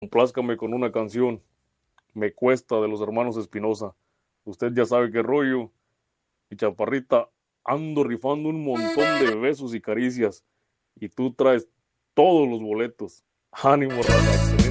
Complázcame con una canción. Me cuesta de los hermanos Espinosa. Usted ya sabe qué rollo. Y chaparrita, ando rifando un montón de besos y caricias. Y tú traes todos los boletos. Ánimo, raza, excelente.